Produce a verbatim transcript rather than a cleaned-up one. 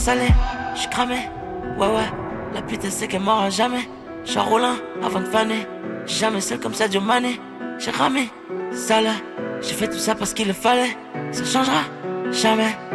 salé, j'suis cramé. Ouais, ouais, la pute elle sait qu'elle m'aura jamais. J'suis à Rollin avant de faner. Jamais seul comme Sadio Mané. J'ai ramé, sale. J'ai fait tout ça parce qu'il le fallait. Ça changera jamais.